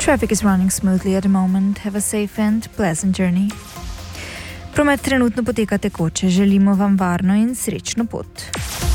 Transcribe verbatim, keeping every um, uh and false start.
Traffic is running smoothly at the moment. Have a safe and pleasant journey. Promet trenutno poteka tekoče. Želimo vam varno in srečno pot.